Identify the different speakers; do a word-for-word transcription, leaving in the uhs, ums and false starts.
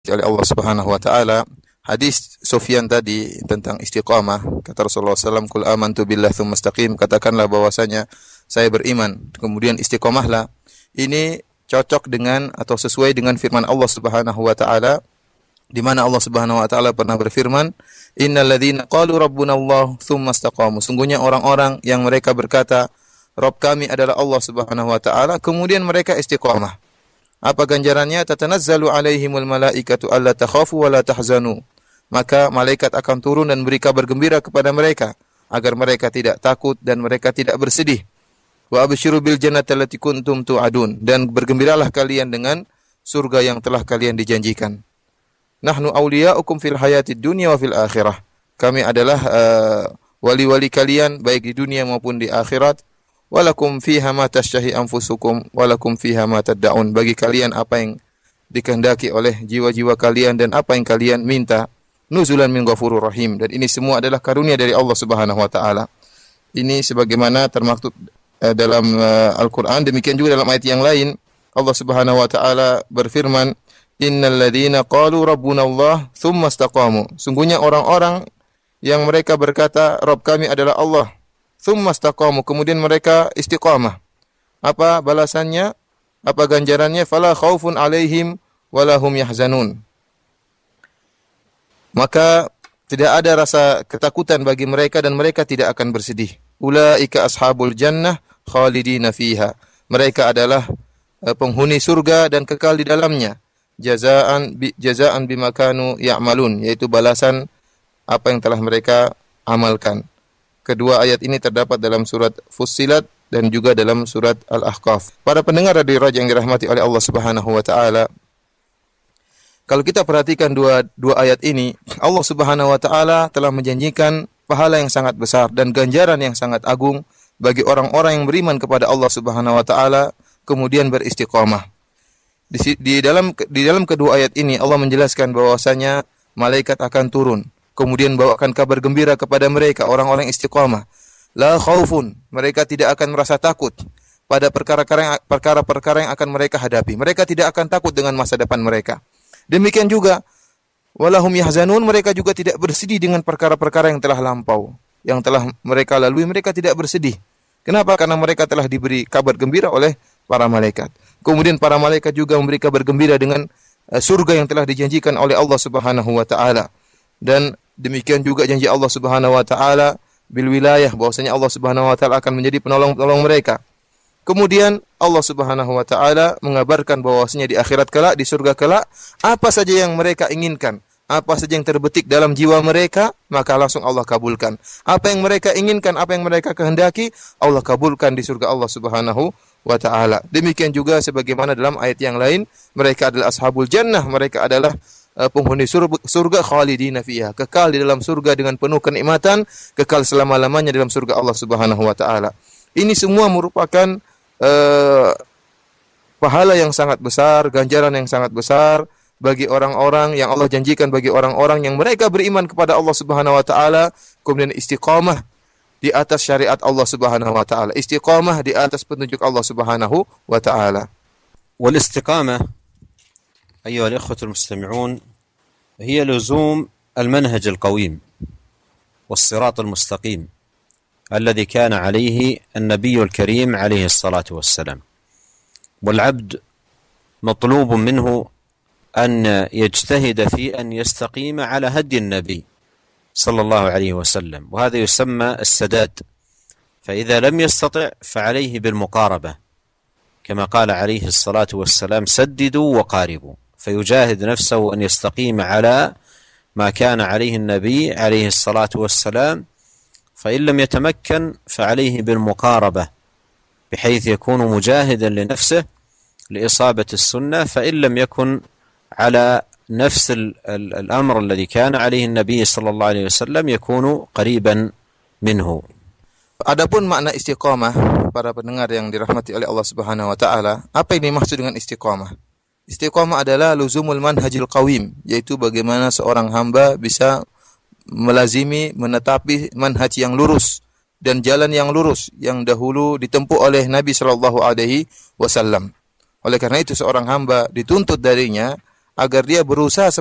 Speaker 1: oleh Allah Subhanahu wa taala. Hadis Sufyan tadi tentang istiqamah, kata Rasulullah sallallahu alaihi wasallam, "Qul amantu billahi tsumma istaqim." Katakanlah bahwasanya saya beriman, kemudian istiqamahlah. Ini cocok dengan atau sesuai dengan firman Allah Subhanahu wa taala, di mana Allah Subhanahu wa taala pernah berfirman, "Innal ladzina qalu rabbuna Allah tsumma istaqamu." Sungguhnya orang-orang yang mereka berkata, Rabb kami adalah Allah Subhanahu wa taala, kemudian mereka istiqamah. Apa ganjarannya? Tatanazzalu alaihimul malaikatu alla takhafu wa la tahzanu. Maka malaikat akan turun dan beri kabar gembira kepada mereka agar mereka tidak takut dan mereka tidak bersedih. Wa absyiru bil jannati allati kuntum tu'adun, dan bergembiralah kalian dengan surga yang telah kalian dijanjikan. Nahnu awliya'ukum fil hayatid dunya wa fil akhirah. Kami adalah uh, wali-wali kalian baik di dunia maupun di akhirat. Walakum fiha ma tashtahi anfusukum walakum fiha ma tad'un. Bagi kalian apa yang dikehendaki oleh jiwa-jiwa kalian dan apa yang kalian minta. Nuzulan min ghafurur rahim. Dan ini semua adalah karunia dari Allah Subhanahu wa taala. Ini sebagaimana termaktub uh, dalam uh, Al-Qur'an, demikian juga dalam ayat yang lain Allah Subhanahu wa taala berfirman, "Innal ladzina qalu rabbuna Allah tsumma istaqamu." Sungguhnya orang-orang yang mereka berkata Rabb kami adalah Allah, tsumma istaqamu, kemudian mereka istiqamah. Apa balasannya? Apa ganjarannya? Fala khaufun alaihim wala hum yahzanun. Maka tidak ada rasa ketakutan bagi mereka dan mereka tidak akan bersedih. Ulaika ashabul jannah khalidina fiha. Mereka adalah uh, penghuni surga dan kekal di dalamnya. Jazaan bi, jazaan bima kanu ya'malun, yaitu balasan apa yang telah mereka amalkan. Kedua ayat ini terdapat dalam surat Fussilat dan juga dalam surat Al-Ahqaf. Para pendengar radio Raja yang dirahmati oleh Allah Subhanahu wa taala, kalau kita perhatikan dua dua ayat ini, Allah Subhanahu wa taala telah menjanjikan pahala yang sangat besar dan ganjaran yang sangat agung bagi orang-orang yang beriman kepada Allah Subhanahu wa taala kemudian beristiqamah. Di, di dalam di dalam kedua ayat ini Allah menjelaskan bahwasanya malaikat akan turun, kemudian bawakan kabar gembira kepada mereka orang-orang istiqamah. La khaufun, mereka tidak akan merasa takut pada perkara-perkara perkara-perkara yang akan mereka hadapi. Mereka tidak akan takut dengan masa depan mereka. Demikian juga walahum yahzanun, mereka juga tidak bersedih dengan perkara-perkara yang telah lampau, yang telah mereka lalui, mereka tidak bersedih. Kenapa? Karena mereka telah diberi kabar gembira oleh para malaikat. Kemudian para malaikat juga memberi kabar gembira dengan uh, surga yang telah dijanjikan oleh Allah Subhanahu wa taala. Dan demikian juga janji Allah Subhanahu wa taala bil wilayah, bahwasanya Allah Subhanahu wa taala akan menjadi penolong-penolong mereka. Kemudian Allah Subhanahu wa taala mengabarkan bahwasanya di akhirat kelak, di surga kelak, apa saja yang mereka inginkan, apa saja yang terbetik dalam jiwa mereka, maka langsung Allah kabulkan. Apa yang mereka inginkan, apa yang mereka kehendaki, Allah kabulkan di surga Allah Subhanahu wa taala. Demikian juga sebagaimana dalam ayat yang lain, mereka adalah ashabul jannah, mereka adalah uh, penghuni surga, surga khalidina fiha, kekal di dalam surga dengan penuh kenikmatan, kekal selama-lamanya dalam surga Allah Subhanahu wa taala. Ini semua merupakan uh, pahala yang sangat besar, ganjaran yang sangat besar bagi orang-orang yang Allah janjikan bagi orang-orang yang mereka beriman kepada Allah Subhanahu wa taala, kemudian istiqamah di atas syariat Allah Subhanahu wa taala, istiqamah di atas petunjuk Allah Subhanahu wa taala.
Speaker 2: Wal istiqamah أيها الإخوة المستمعون هي لزوم المنهج القويم والصراط المستقيم الذي كان عليه النبي الكريم عليه الصلاة والسلام. والعبد مطلوب منه أن يجتهد في أن يستقيم على هدي النبي صلى الله عليه وسلم، وهذا يسمى السداد. فإذا لم يستطع فعليه بالمقاربة كما قال عليه الصلاة والسلام: سددوا وقاربوا. فيجاهد نفسه أن يستقيم على ما كان عليه النبي عليه الصلاة والسلام، فإن لم يتمكن فعليه بالمقاربة بحيث يكون مجاهدا لنفسه لإصابة السنة، فإن لم يكن على نفس الأمر الذي كان عليه النبي صلى الله عليه وسلم يكون قريبا منه.
Speaker 1: Adapun makna istiqamah, para pendengar yang dirahmati oleh Allah Subhanahu wa taala, apa yang dimaksud dengan istiqamah? Istiqamah adalah luzumul manhajil qawim, yaitu bagaimana seorang hamba bisa melazimi, menetapi manhaj yang lurus dan jalan yang lurus yang dahulu ditempuh oleh Nabi sallallahu alaihi wasallam. Oleh karena itu seorang hamba dituntut darinya agar dia berusaha